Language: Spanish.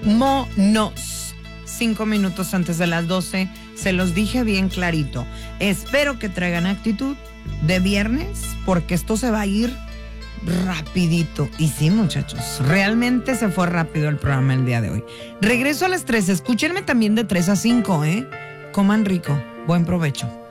Vámonos. 5 minutos antes de las 12. Se los dije bien clarito. Espero que traigan actitud de viernes, porque esto se va a ir rapidito. Y sí, muchachos, realmente se fue rápido el programa el día de hoy. Regreso a las 3. Escúchenme también de 3 a 5, ¿eh? Coman rico. Buen provecho.